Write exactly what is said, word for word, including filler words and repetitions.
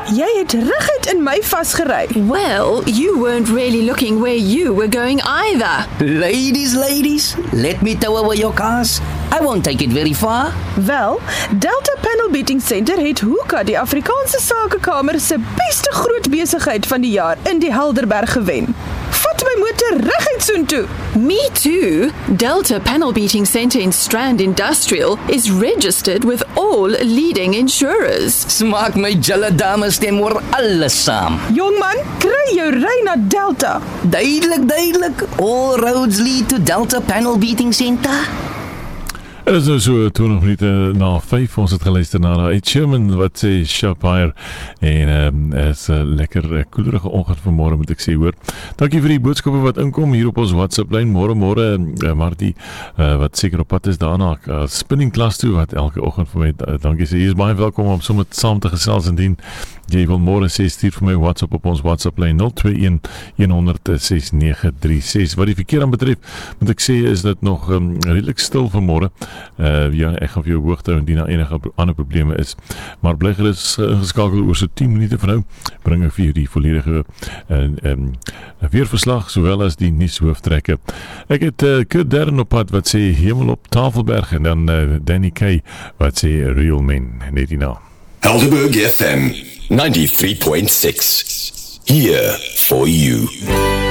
Jy het reguit in my vasgery. Well, you weren't really looking where you were going either. Ladies, ladies, let me tow away your cars. I won't take it very far. Wel, Delta Panel Beating Center het Hoeka, die Afrikaanse Sakekamer se beste groot besigheid van die jaar in die Helderberg gewen. Vat my motor reguit soontoe. Me too. Delta Panel Beating Center in Strand Industrial is registered with all leading insurers. Smaak my julle dame stem oor alles saam. Jongman, kry jou ry na Delta. Duidelik, duidelik. All roads lead to Delta Panel Beating Center. Het is nou so twintig minute na vyf, ons het geluister na Ed Sheeran wat sê Shapire en um, is 'n uh, lekker uh, koelerige oggend vanmôre moet ek sê hoor. Dankie vir die boodskappe wat inkom hier op ons WhatsApp lyn. Môre môre uh, Martie uh, wat seker op pad is daarna uh, spinning klas toe wat elke oggend vir my uh, dankie sê. Jy is baie welkom om sommer saam te gesels indien jy wil môre sê stuur vir my WhatsApp op ons WhatsApp lyn nul twee een een nul nul ses nege drie ses. Wat die verkeer aan betref, moet ek sê is dit nog um, redelik stil vanmôre. Uh, ja, ek gaan vir jou hoogte indien daar enige ander probleme is. Maar bly gerus ingeskakel oor so tien minute van nou bring ek vir jou die volledige uh, um, weerverslag sowel as die nuushooftrekke. Ek het uh, Kurt Darren op pad wat sê Hemel op Tafelberg en dan uh, Danny Kaye wat sê Real Men. Net hierna. Helderberg F M ninety-three point six. Here for you.